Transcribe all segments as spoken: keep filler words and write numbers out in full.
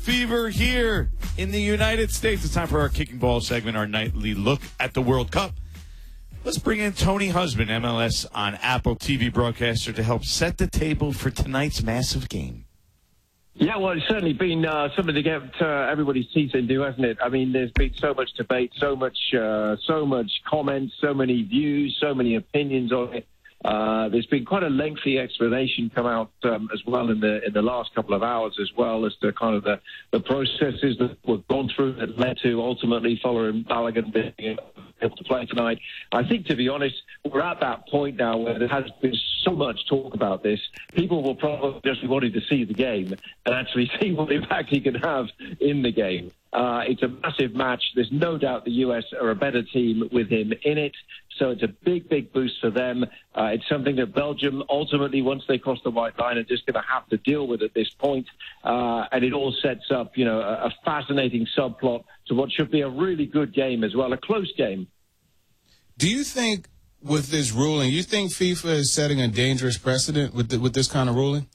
fever here in the United States. It's time for our Kicking Ball segment, our nightly look at the World Cup. Let's bring in Tony Husband, M L S on Apple T V broadcaster, to help set the table for tonight's massive game. Yeah, well, it's certainly been uh, something to get uh, everybody's teeth into, hasn't it? I mean, there's been so much debate, so much, uh, so much comments, so many views, so many opinions on it. Uh, there's been quite a lengthy explanation come out um, as well in the in the last couple of hours as well as to kind of the, the processes that were gone through that led to ultimately following Balogun being able to play tonight. I think, to be honest, we're at that point now where there has been so much talk about this. People will probably just be wanting to see the game and actually see what impact he can have in the game. Uh, it's a massive match. There's no doubt the U S are a better team with him in it. So it's a big, big boost for them. Uh, it's something that Belgium ultimately, once they cross the white line, are just going to have to deal with at this point. Uh, and it all sets up, you know, a, a fascinating subplot to what should be a really good game as well, a close game. Do you think with this ruling, you think FIFA is setting a dangerous precedent with the, with this kind of ruling?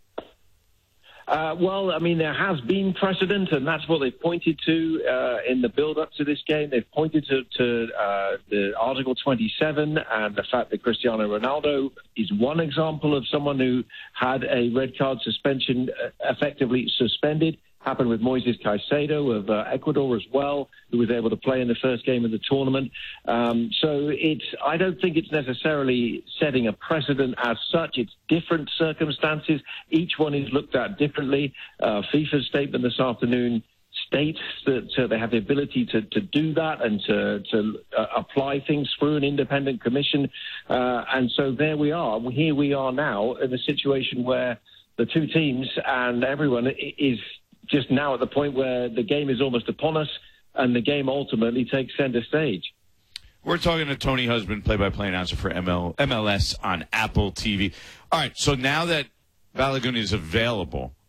Uh, well, I mean, there has been precedent, and that's what they've pointed to uh, in the build-up to this game. They've pointed to, to uh, the Article twenty-seven and the fact that Cristiano Ronaldo is one example of someone who had a red card suspension uh, effectively suspended. Happened with Moises Caicedo of uh, Ecuador as well, who was able to play in the first game of the tournament. Um, so it's, I don't think it's necessarily setting a precedent as such. It's different circumstances. Each one is looked at differently. Uh, FIFA's statement this afternoon states that uh, they have the ability to, to do that and to, to uh, apply things through an independent commission. Uh, and so there we are. Here we are now in a situation where the two teams and everyone is just now at the point where the game is almost upon us and the game ultimately takes center stage. We're talking to Tony Husband, play-by-play announcer for M L, M L S on Apple T V. All right, so now that Balogun is available,